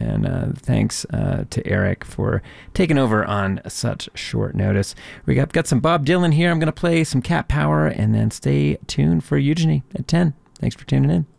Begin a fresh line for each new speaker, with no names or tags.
And thanks to Eric for taking over on such short notice. We got some Bob Dylan here. I'm going to play some Cat Power, and then stay tuned for Eugenie at 10. Thanks for tuning in.